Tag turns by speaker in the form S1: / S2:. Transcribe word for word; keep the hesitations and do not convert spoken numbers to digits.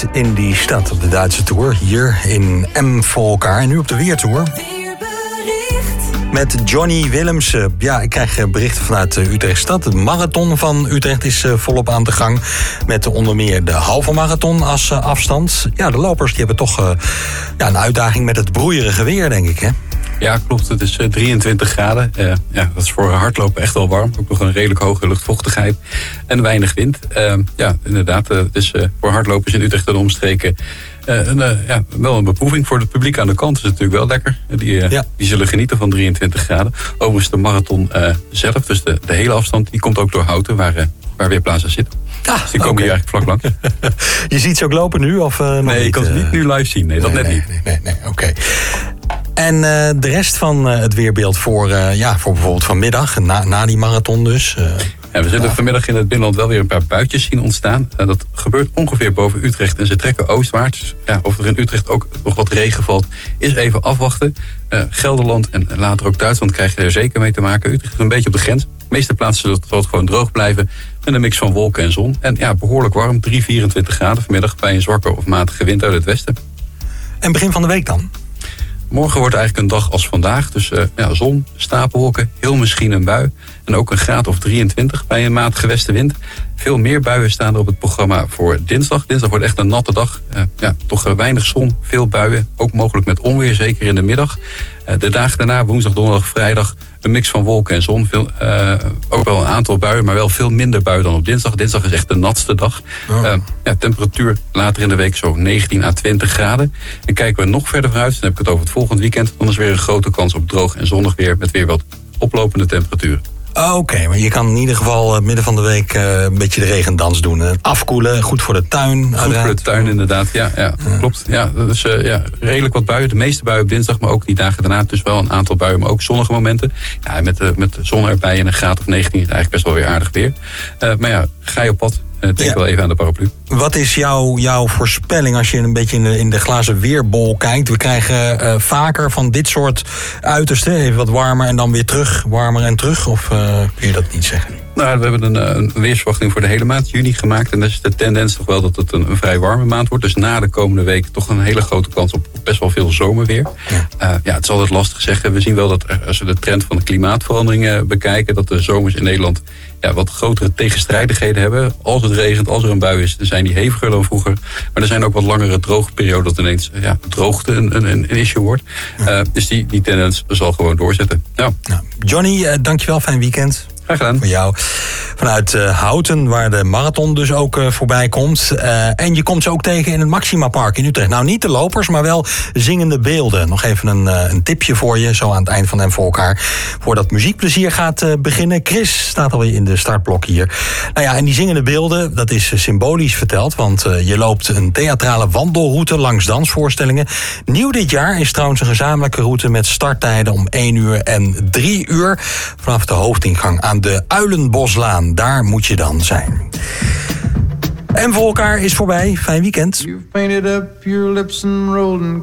S1: Wind in die stad op de Duitse Tour. Hier in M voor elkaar. En nu op de Weertour. Met Johnny Willemsen. Ja, ik krijg berichten vanuit Utrechtstad. De marathon van Utrecht is volop aan de gang. Met onder meer de halve marathon als afstand. Ja, de lopers die hebben toch uh, ja, een uitdaging met het broeierige weer, denk ik, hè?
S2: Ja, klopt. Het is drieëntwintig graden. Uh, ja, dat is voor hardlopen echt wel warm. Ook nog een redelijk hoge luchtvochtigheid en weinig wind. Uh, ja, inderdaad. Uh, het is uh, voor hardlopers in Utrecht en omstreken uh, een, uh, ja, wel een beproeving. Voor het publiek aan de kant is het natuurlijk wel lekker. Die, uh, ja. die zullen genieten van drieëntwintig graden. Overigens de marathon uh, zelf, dus de, de hele afstand, die komt ook door Houten, waar, uh, waar Weerplaza zit. Ah, dus die komen okay. hier eigenlijk vlak langs.
S1: Je ziet ze ook lopen nu? Of, uh,
S2: nee,
S1: niet?
S2: ik kan ze niet nu live zien. Nee, dat
S1: nee,
S2: net
S1: nee,
S2: niet.
S1: Nee, nee, nee, oké. Okay. En uh, de rest van uh, het weerbeeld voor, uh, ja, voor bijvoorbeeld vanmiddag, na, na die marathon dus. Uh,
S2: ja, we zullen
S1: nou.
S2: vanmiddag in het binnenland wel weer een paar buitjes zien ontstaan. Uh, dat gebeurt ongeveer boven Utrecht en ze trekken oostwaarts. Ja, of er in Utrecht ook nog wat regen valt, is even afwachten. Uh, Gelderland en later ook Duitsland krijgen er zeker mee te maken. Utrecht is een beetje op de grens. De meeste plaatsen zullen het gewoon droog blijven. Met een mix van wolken en zon. En ja, behoorlijk warm, drie, vierentwintig graden vanmiddag bij een zwakke of matige wind uit het westen.
S1: En begin van de week dan?
S2: Morgen wordt eigenlijk een dag als vandaag. Dus uh, ja, zon, stapelwolken, heel misschien een bui. En ook een graad of drieëntwintig bij een matige westenwind. Veel meer buien staan er op het programma voor dinsdag. Dinsdag wordt echt een natte dag. Uh, ja, toch uh, weinig zon, veel buien. Ook mogelijk met onweer, zeker in de middag. Uh, de dagen daarna, woensdag, donderdag, vrijdag, een mix van wolken en zon. Veel, uh, ook wel een aantal buien, maar wel veel minder buien dan op dinsdag. Dinsdag is echt de natste dag. Oh. Uh, ja, temperatuur later in de week zo negentien à twintig graden. En kijken we nog verder vooruit, dan heb ik het over het volgend weekend. Dan is weer een grote kans op droog en zonnig weer met weer wat oplopende temperaturen.
S1: Oké, okay, maar je kan in ieder geval uh, midden van de week uh, een beetje de regendans doen. Uh, afkoelen, goed voor de tuin.
S2: Goed
S1: uiteraard.
S2: voor de tuin, inderdaad. Ja, ja, ja. Klopt. Ja, dat is uh, ja, redelijk wat buien. De meeste buien op dinsdag, maar ook die dagen daarna. Dus wel een aantal buien, maar ook zonnige momenten. Ja, met, uh, met zon erbij en een graad of negentien is het eigenlijk best wel weer aardig weer. Uh, maar ja, ga je op pad. Denk ja. wel even aan de paraplu.
S1: Wat is jouw, jouw voorspelling als je een beetje in de, in de glazen weerbol kijkt? We krijgen uh, vaker van dit soort uitersten. Even wat warmer en dan weer terug. Warmer en terug. Of uh, kun je dat niet zeggen?
S2: Nou, we hebben een, een weersverwachting voor de hele maand juni gemaakt. En dat is de tendens toch wel dat het een, een vrij warme maand wordt. Dus na de komende week toch een hele grote kans op best wel veel zomerweer. Ja, uh, ja het is altijd lastig zeggen. We zien wel dat als we de trend van de klimaatveranderingen bekijken, dat de zomers in Nederland ja, wat grotere tegenstrijdigheden hebben. Als het regent, als er een bui is, dan zijn die heviger dan vroeger. Maar er zijn ook wat langere droge perioden dat ineens ja, droogte een, een, een issue wordt. Uh, dus die, die tendens zal gewoon doorzetten. Ja.
S1: Nou, Johnny, uh, dankjewel. Fijn weekend.
S2: Graag gedaan.
S1: Voor jou. Vanuit uh, Houten, waar de marathon dus ook uh, voorbij komt. Uh, en je komt ze ook tegen in het Maxima Park in Utrecht. Nou, niet de lopers, maar wel zingende beelden. Nog even een, uh, een tipje voor je, zo aan het eind van En voor elkaar. Voordat muziekplezier gaat uh, beginnen. Chris staat alweer in de startblok hier. Nou ja, en die zingende beelden, dat is uh, symbolisch verteld. Want uh, je loopt een theatrale wandelroute langs dansvoorstellingen. Nieuw dit jaar is trouwens een gezamenlijke route met starttijden om één uur en drie uur. Vanaf de hoofdingang aan de Uilenboslaan. Daar moet je dan zijn. En voor elkaar is voorbij. Fijn weekend.
S3: You've painted up your lips and rolled and